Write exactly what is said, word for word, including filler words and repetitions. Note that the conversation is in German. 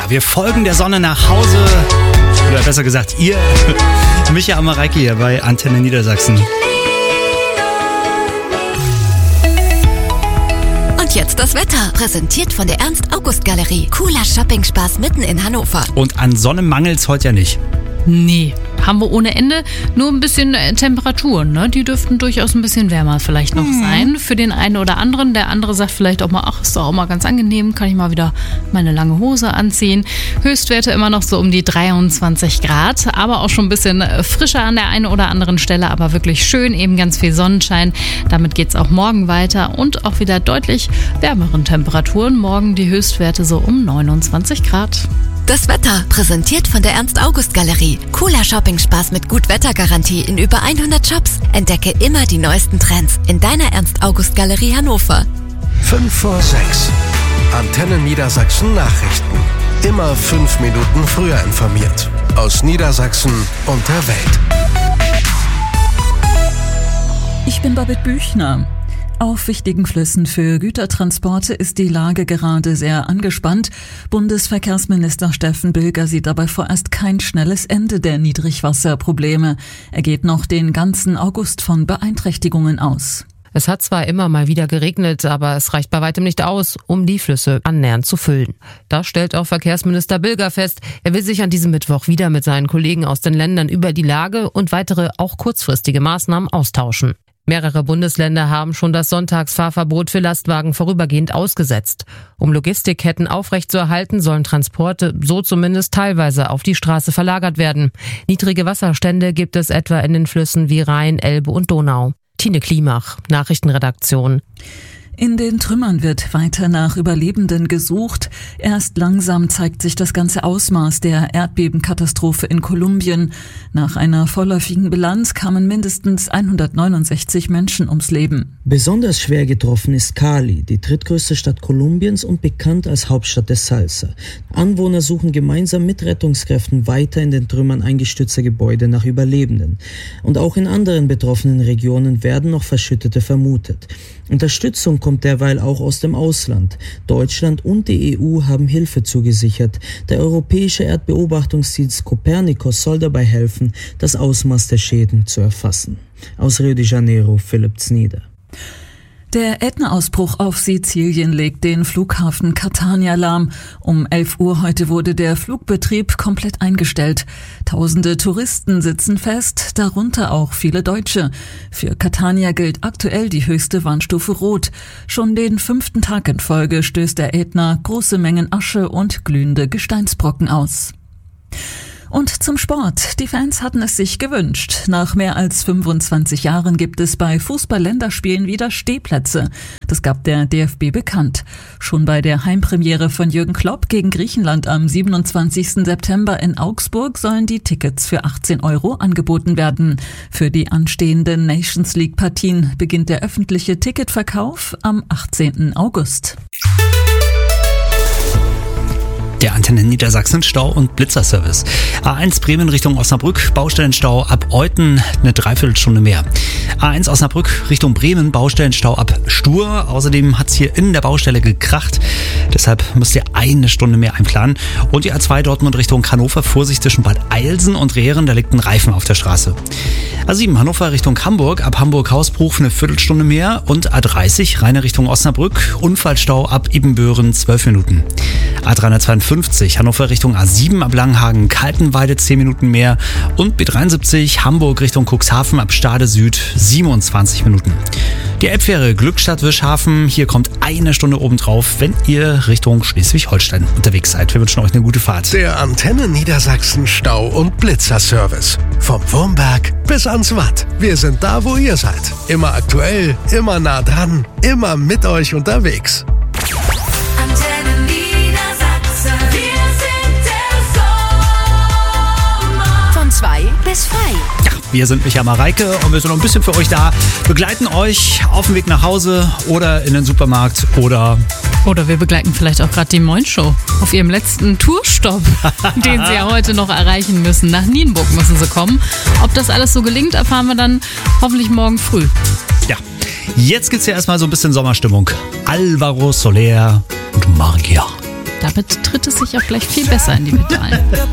Ja, wir folgen der Sonne nach Hause. Oder besser gesagt, ihr. Micha und Mareike hier bei Antenne Niedersachsen. Und jetzt das Wetter, präsentiert von der Ernst-August-Galerie. Cooler Shopping-Spaß mitten in Hannover. Und an Sonne mangelt's heute ja nicht. Nee, haben wir ohne Ende. Nur ein bisschen Temperaturen, ne? Die dürften durchaus ein bisschen wärmer vielleicht noch mhm. sein. Für den einen oder anderen. Der andere sagt vielleicht auch mal, ach, ist doch auch mal ganz angenehm, kann ich mal wieder meine lange Hose anziehen. Höchstwerte immer noch so um die dreiundzwanzig Grad, aber auch schon ein bisschen frischer an der einen oder anderen Stelle, aber wirklich schön, eben ganz viel Sonnenschein. Damit geht's auch morgen weiter und auch wieder deutlich wärmeren Temperaturen. Morgen die Höchstwerte so um neunundzwanzig Grad. Das Wetter, präsentiert von der Ernst-August-Galerie. Cooler Shopping-Spaß mit Gut-Wetter-Garantie in über hundert Shops. Entdecke immer die neuesten Trends in deiner Ernst-August-Galerie Hannover. fünf vor sechs. Antenne Niedersachsen Nachrichten. Immer fünf Minuten früher informiert. Aus Niedersachsen und der Welt. Ich bin Babette Büchner. Auf wichtigen Flüssen für Gütertransporte ist die Lage gerade sehr angespannt. Bundesverkehrsminister Steffen Bilger sieht dabei vorerst kein schnelles Ende der Niedrigwasserprobleme. Er geht noch den ganzen August von Beeinträchtigungen aus. Es hat zwar immer mal wieder geregnet, aber es reicht bei weitem nicht aus, um die Flüsse annähernd zu füllen. Das stellt auch Verkehrsminister Bilger fest. Er will sich an diesem Mittwoch wieder mit seinen Kollegen aus den Ländern über die Lage und weitere, auch kurzfristige Maßnahmen austauschen. Mehrere Bundesländer haben schon das Sonntagsfahrverbot für Lastwagen vorübergehend ausgesetzt. Um Logistikketten aufrechtzuerhalten, sollen Transporte so zumindest teilweise auf die Straße verlagert werden. Niedrige Wasserstände gibt es etwa in den Flüssen wie Rhein, Elbe und Donau. Tine Klimach, Nachrichtenredaktion. In den Trümmern wird weiter nach Überlebenden gesucht. Erst langsam zeigt sich das ganze Ausmaß der Erdbebenkatastrophe in Kolumbien. Nach einer vorläufigen Bilanz kamen mindestens hundertneunundsechzig Menschen ums Leben. Besonders schwer getroffen ist Cali, die drittgrößte Stadt Kolumbiens und bekannt als Hauptstadt des Salsa. Anwohner suchen gemeinsam mit Rettungskräften weiter in den Trümmern eingestürzter Gebäude nach Überlebenden. Und auch in anderen betroffenen Regionen werden noch Verschüttete vermutet. Unterstützung kommt derweil auch aus dem Ausland. Deutschland und die E U haben Hilfe zugesichert. Der europäische Erdbeobachtungsdienst Copernicus soll dabei helfen, das Ausmaß der Schäden zu erfassen. Aus Rio de Janeiro, Philipp Znieder. Der Ätna-Ausbruch auf Sizilien legt den Flughafen Catania lahm. Um elf Uhr heute wurde der Flugbetrieb komplett eingestellt. Tausende Touristen sitzen fest, darunter auch viele Deutsche. Für Catania gilt aktuell die höchste Warnstufe Rot. Schon den fünften Tag in Folge stößt der Ätna große Mengen Asche und glühende Gesteinsbrocken aus. Und zum Sport. Die Fans hatten es sich gewünscht. Nach mehr als fünfundzwanzig Jahren gibt es bei Fußball-Länderspielen wieder Stehplätze. Das gab der D F B bekannt. Schon bei der Heimpremiere von Jürgen Klopp gegen Griechenland am siebenundzwanzigsten September in Augsburg sollen die Tickets für achtzehn Euro angeboten werden. Für die anstehenden Nations League-Partien beginnt der öffentliche Ticketverkauf am achtzehnten August. Der Antenne Niedersachsen Stau- und Blitzerservice. A eins Bremen Richtung Osnabrück, Baustellenstau ab Euthen, eine Dreiviertelstunde mehr. A eins Osnabrück Richtung Bremen, Baustellenstau ab Stur. Außerdem hat's hier in der Baustelle gekracht. Deshalb müsst ihr eine Stunde mehr einplanen. Und die A zwei Dortmund Richtung Hannover, Vorsicht zwischen Bad Eilsen und Rehren, da liegt ein Reifen auf der Straße. A sieben Hannover Richtung Hamburg, ab Hamburg-Hausbruch eine Viertelstunde mehr. Und A dreißig Rheine Richtung Osnabrück, Unfallstau ab Ibbenbüren, zwölf Minuten. A dreihundertzweiundfünfzig Hannover Richtung A sieben ab Langenhagen-Kaltenweide, zehn Minuten mehr. Und B dreiundsiebzig Hamburg Richtung Cuxhaven ab Stade Süd, siebenundzwanzig Minuten. Die Elbfähre Glückstadt-Wischhafen, hier kommt eine Stunde obendrauf, wenn ihr Richtung Schleswig-Holstein unterwegs seid. Wir wünschen euch eine gute Fahrt. Der Antenne Niedersachsen Stau- und Blitzer-Service. Vom Wurmberg bis ans Watt. Wir sind da, wo ihr seid. Immer aktuell, immer nah dran, immer mit euch unterwegs. Antenne Niedersachsen, wir sind der Sommer. Von zwei bis frei. Ja, wir sind Micha Mareike und wir sind noch ein bisschen für euch da. Begleiten euch auf dem Weg nach Hause oder in den Supermarkt oder... Oder wir begleiten vielleicht auch gerade die Moin Show auf ihrem letzten Tourstopp, den sie ja heute noch erreichen müssen. Nach Nienburg müssen sie kommen. Ob das alles so gelingt, erfahren wir dann hoffentlich morgen früh. Ja, jetzt gibt's ja erstmal so ein bisschen Sommerstimmung. Alvaro Soler und Magia. Damit tritt es sich auch gleich viel besser in die Pedalen.